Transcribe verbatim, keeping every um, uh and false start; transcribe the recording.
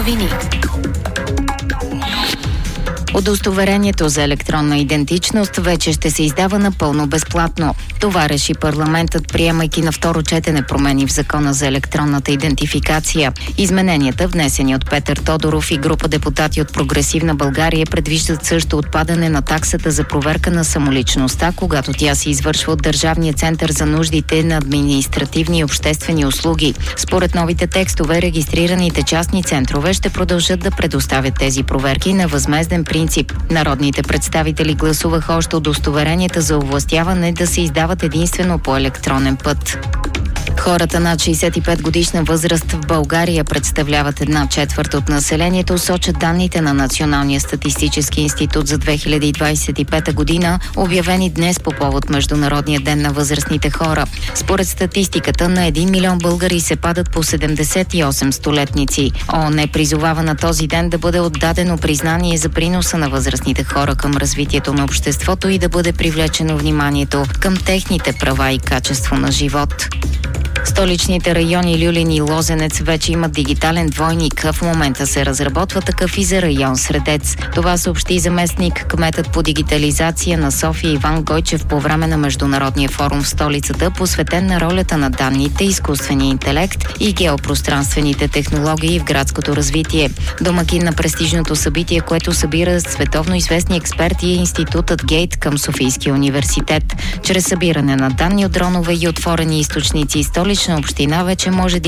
новини. Удостоверението за електронна идентичност вече ще се издава напълно безплатно. Това реши парламентът, приемайки на второ четене промени в Закона за електронната идентификация. Измененията, внесени от Петър Тодоров и група депутати от Прогресивна България, предвиждат също отпадане на таксата за проверка на самоличността, когато тя се извършва от Държавния център за нуждите на административни и обществени услуги. Според новите текстове, регистрираните частни центрове ще продължат да предоставят тези проверки на възмезден принцип. Народните представители гласуваха още удостоверенията за овластяване да се издават единствено по електронен път. Хората над шейсет и пет годишна възраст в България представляват една четвърт от населението, сочат данните на Националния статистически институт за две хиляди двадесет и пета година, обявени днес по повод Международния ден на възрастните хора. Според статистиката, на един милион българи се падат по седемдесет и осем столетници. ООН призовава на този ден да бъде отдадено признание за приноса на възрастните хора към развитието на обществото и да бъде привлечено вниманието към техните права и качество на живот. Столичните райони Люлин и Лозенец вече имат дигитален двойник. В момента се разработва такъв и за район Средец. Това съобщи заместник кметът по дигитализация на София Иван Гойчев по време на Международния форум в столицата, посветен на ролята на данните, изкуствения интелект и геопространствените технологии в градското развитие. Домакин на престижното събитие, което събира световно известни експерти, е институтът Гейт към Софийския университет. Чрез събиране на данни от дронове и отворени източници, Столична община вече може